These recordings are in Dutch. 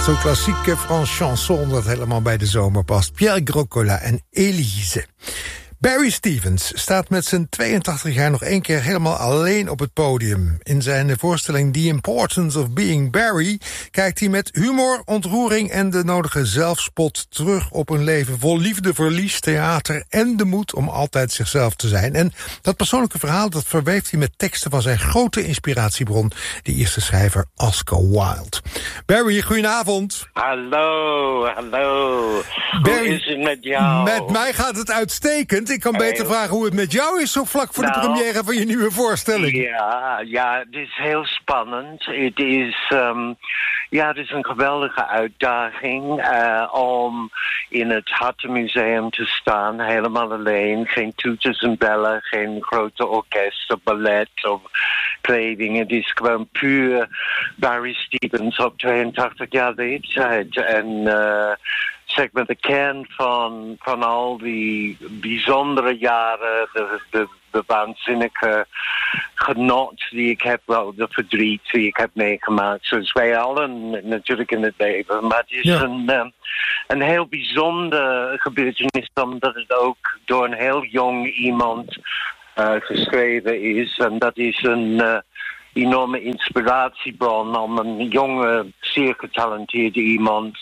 Echt zo'n klassieke Franse chanson dat helemaal bij de zomer past. Pierre Groscola en Elise. Barry Stevens staat met zijn 82 jaar nog één keer helemaal alleen op het podium. In zijn voorstelling The Importance of Being Barry kijkt hij met humor, ontroering en de nodige zelfspot terug op een leven vol liefde, verlies, theater en de moed om altijd zichzelf te zijn. En dat persoonlijke verhaal dat verweeft hij met teksten van zijn grote inspiratiebron, de eerste schrijver Oscar Wilde. Barry, goedenavond. Hallo. Barry, hoe is het met jou? Met mij gaat het uitstekend. Ik kan beter vragen hoe het met jou is zo vlak voor de première van je nieuwe voorstelling. Ja, het is heel spannend. Het is een geweldige uitdaging om in het Hartenmuseum te staan, helemaal alleen. Geen toeters en bellen, geen grote orkest of ballet of kleding. Het is gewoon puur Barry Stevens op 82 jaar leeftijd. En zeg maar de kern van al die bijzondere jaren, de waanzinnige genot die ik heb, wel de verdriet die ik heb meegemaakt, zoals wij allen natuurlijk in het leven. Maar het is een heel bijzonder gebeurtenis, omdat het ook door een heel jong iemand geschreven is. En dat is een enorme inspiratiebron om een jonge, zeer getalenteerde iemand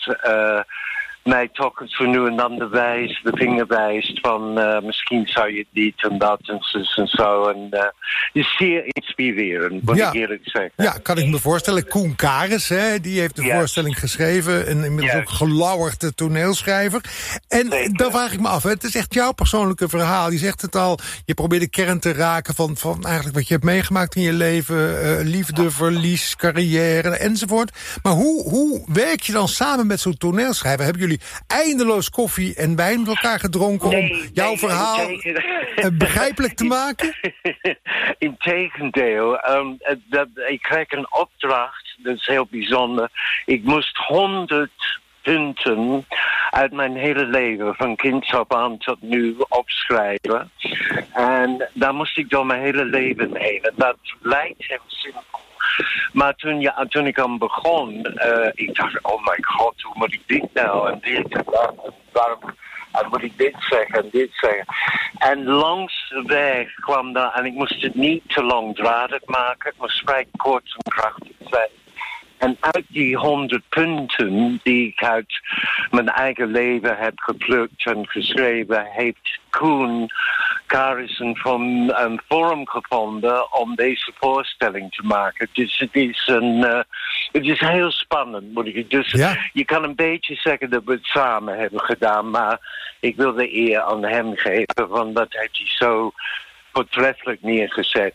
mij toch eens voor nu en dan de vinger wijst van misschien zou je dit en dat en zo. En het is zeer inspirerend, moet ik eerlijk zeggen. Ja, kan ik me voorstellen. Koen Karis, die heeft de voorstelling geschreven. Een inmiddels ook gelauwerde toneelschrijver. En dan vraag ik me af, het is echt jouw persoonlijke verhaal. Je zegt het al, je probeert de kern te raken van eigenlijk wat je hebt meegemaakt in je leven. Liefde, verlies, carrière enzovoort. Maar hoe werk je dan samen met zo'n toneelschrijver? Hebben jullie eindeloos koffie en wijn met elkaar gedronken om jouw verhaal begrijpelijk te maken? Integendeel. Ik kreeg een opdracht, dat is heel bijzonder. Ik moest 100 punten uit mijn hele leven, van kinds af aan tot nu, opschrijven. En daar moest ik door mijn hele leven heen. En dat lijkt heel simpel. Maar toen ik aan begon, ik dacht, oh my god, hoe moet ik dit nou? En dit en dat. En waarom moet ik dit zeggen en dit zeggen? En langs de weg kwam dat, en ik moest het niet te langdradig maken. Het moest vrij kort en krachtig zijn. En uit die 100 punten die ik uit mijn eigen leven heb geplukt en geschreven, heeft Koen Karis een forum gevonden om deze voorstelling te maken. Dus het is heel spannend, moet ik. Dus je kan een beetje zeggen dat we het samen hebben gedaan, maar ik wil de eer aan hem geven, want dat heeft hij zo voortreffelijk neergezet.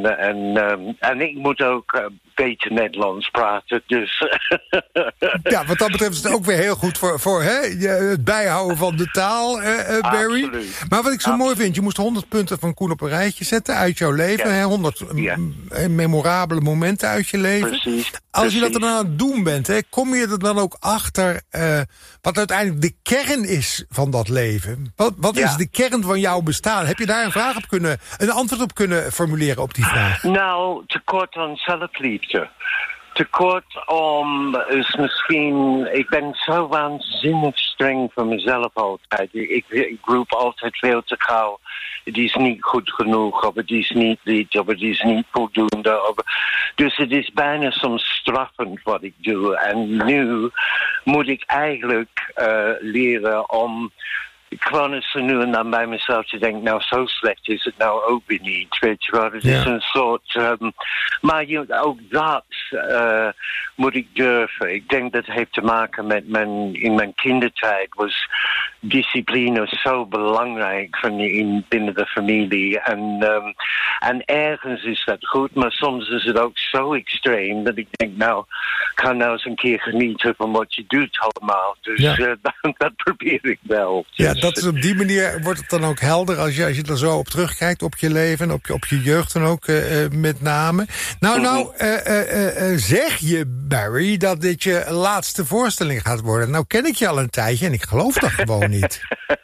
En ik moet ook beter Nederlands praten, dus ja, wat dat betreft is het ook weer heel goed voor het bijhouden van de taal, Barry. Absoluut. Maar wat ik zo mooi vind, je moest 100 punten van Koen op een rijtje zetten uit jouw leven. 100 memorabele momenten uit je leven. Precies. Als je dat dan aan het doen bent, kom je er dan ook achter wat uiteindelijk de kern is van dat leven? Wat is de kern van jouw bestaan? Heb je daar een antwoord op kunnen formuleren op die vraag? Nou, tekort aan zelfliefde. Tekort om is misschien. Ik ben zo waanzinnig streng voor mezelf altijd. Ik roep altijd veel te gauw. Het is niet goed genoeg, of het is niet dit, of het is niet voldoende. Dus het is bijna soms straffend wat ik doe. En nu moet ik eigenlijk leren om gewoon eens nu en dan bij mezelf te denken, nou zo slecht is het nou ook weer niet, weet je wel. Het is een soort, maar ook dat moet ik durven. Ik denk dat heeft te maken met in mijn kindertijd was discipline zo belangrijk binnen de familie. En ergens is dat goed, maar soms is het ook zo extreem dat ik denk, nou, ik ga nou eens een keer genieten van wat je doet allemaal. Dus dat probeer ik wel. Ja, dat is op die manier wordt het dan ook helder als je er zo op terugkijkt op je leven, op je jeugd dan ook met name. Nou, zeg je, Barry, dat dit je laatste voorstelling gaat worden. Nou ken ik je al een tijdje en ik geloof dat gewoon niet.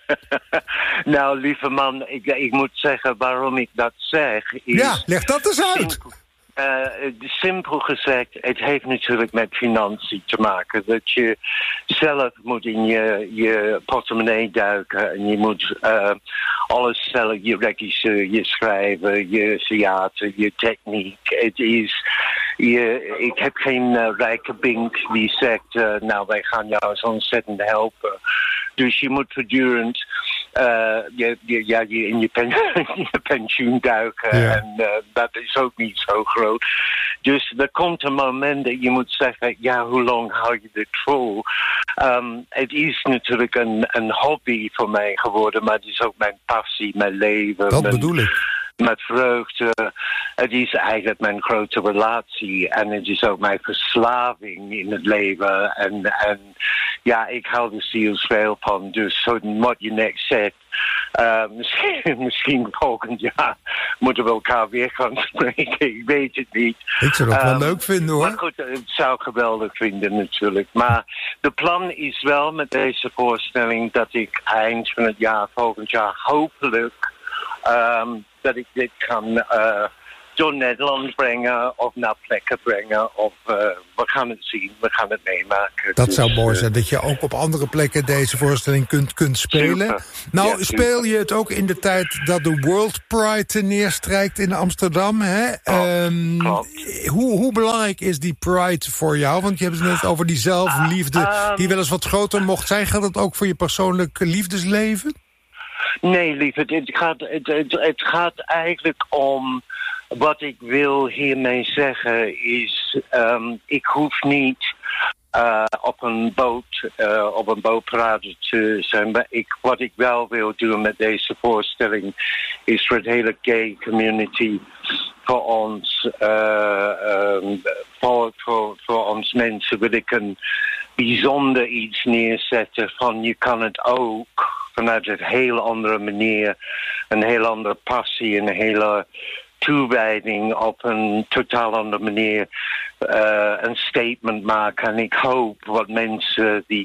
Nou, lieve man, ik moet zeggen waarom ik dat zeg. Ja, leg dat eens uit. Simpel gezegd, het heeft natuurlijk met financiën te maken. Dat je zelf moet in je portemonnee duiken en je moet alles zelf, je regisseur, je schrijver, je theater, je techniek. Het is, ik heb geen rijke bink die zegt, nou wij gaan jou zo ontzettend helpen. Dus je moet voortdurend je in je pensioen duiken. Ja. En dat is ook niet zo groot. Dus er komt een moment dat je moet zeggen, ja, hoe lang hou je dit vol? Het is natuurlijk een hobby voor mij geworden, maar het is ook mijn passie, mijn leven. Dat bedoel ik. Met vreugde. Het is eigenlijk mijn grote relatie. En het is ook mijn verslaving in het leven. En ja, ik hou er zielsveel van. Dus wat je net zegt. Misschien volgend jaar moeten we elkaar weer gaan spreken. Ik weet het niet. Ik zou het wel leuk vinden, hoor. Maar goed, het zou geweldig vinden natuurlijk. Maar de plan is wel met deze voorstelling dat ik eind van het jaar, volgend jaar, hopelijk dat ik dit kan door Nederland brengen of naar plekken brengen. Of we gaan het zien, we gaan het meemaken. Dat zou mooi zijn, dat je ook op andere plekken deze voorstelling kunt spelen. Super. Nou, ja, speel je het ook in de tijd dat de World Pride neerstrijkt in Amsterdam, hè? Klopt. Hoe belangrijk is die Pride voor jou? Want je hebt het net over die zelfliefde die wel eens wat groter mocht zijn. Gaat het ook voor je persoonlijke liefdesleven? Nee, lief, het gaat eigenlijk om wat ik wil hiermee zeggen is, ik hoef niet op een bootparade te zijn. Maar wat ik wel wil doen met deze voorstelling is voor het hele gay community, voor ons, voor ons mensen wil ik een bijzonder iets neerzetten van je kan het ook vanuit een heel andere manier, een heel andere passie, een hele toewijding op een totaal andere manier een statement maken. En ik hoop wat mensen die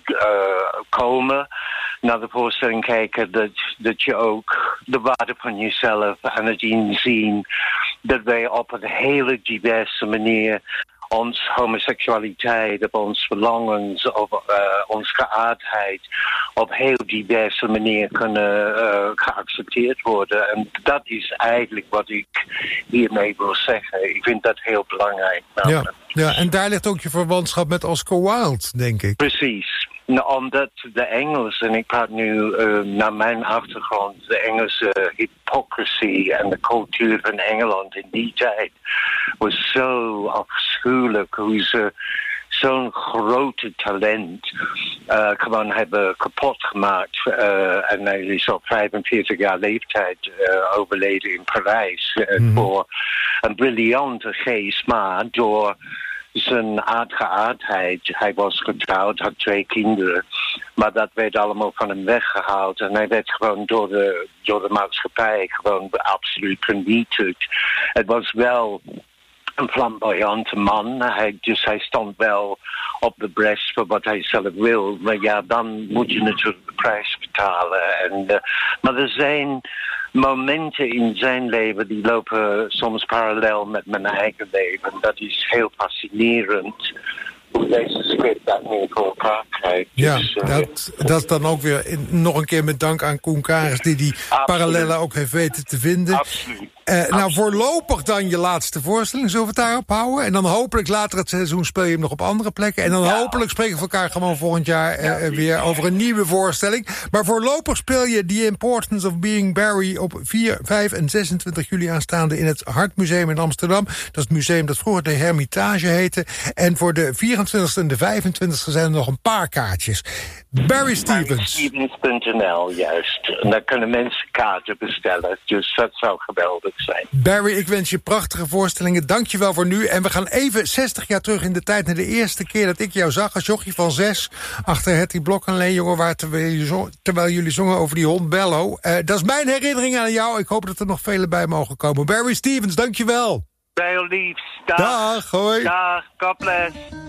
komen naar de voorstelling kijken, dat je ook de waarde van jezelf en het inzien dat wij op een hele diverse manier ons homoseksualiteit, op ons verlangens, op onze geaardheid op heel diverse manier kunnen geaccepteerd worden. En dat is eigenlijk wat ik hiermee wil zeggen. Ik vind dat heel belangrijk. Ja, en daar ligt ook je verwantschap met Oscar Wilde, denk ik. Precies. Nou, omdat de Engels, en ik praat nu naar mijn achtergrond, de Engelse hypocrisie en de cultuur van Engeland in die tijd was zo afschuwelijk hoe ze zo'n grote talent gewoon hebben kapot gemaakt. En hij is op 45 jaar leeftijd overleden in Parijs voor een briljante geest, maar door zijn aardgeaardheid. Hij was getrouwd, had 2 kinderen. Maar dat werd allemaal van hem weggehaald. En hij werd gewoon door de maatschappij gewoon absoluut vernietigd. Het was wel een flamboyante man. Hij stond wel op de bres voor wat hij zelf wil. Maar ja, dan moet je natuurlijk de prijs betalen. Maar er zijn momenten in zijn leven die lopen soms parallel met mijn eigen leven. Dat is heel fascinerend hoe deze script dat nu voor elkaar krijgt. Ja, dat is dan ook weer nog een keer met dank aan Koen Karis die parallellen ook heeft weten te vinden. Absoluut. Nou, voorlopig dan je laatste voorstelling, zullen we het daarop houden? En dan hopelijk later het seizoen speel je hem nog op andere plekken. En dan hopelijk spreken we elkaar gewoon volgend jaar weer over een nieuwe voorstelling. Maar voorlopig speel je The Importance of Being Barry op 4, 5 en 26 juli aanstaande in het Hartmuseum in Amsterdam. Dat is het museum dat vroeger de Hermitage heette. En voor de 24e en de 25e zijn er nog een paar kaartjes. Barry Stevens. BarryStevens.nl, juist. En daar kunnen mensen kaarten bestellen. Dus dat zou geweldig zijn. Barry, ik wens je prachtige voorstellingen. Dank je wel voor nu. En we gaan even 60 jaar terug in de tijd naar de eerste keer dat ik jou zag als jochie van 6 achter Hetty Blok en Leen Jongewaard terwijl jullie zongen over die hond Bello. Dat is mijn herinnering aan jou. Ik hoop dat er nog vele bij mogen komen. Barry Stevens, dank je wel. Heel liefs. Dag, hoi. Dag, God bless.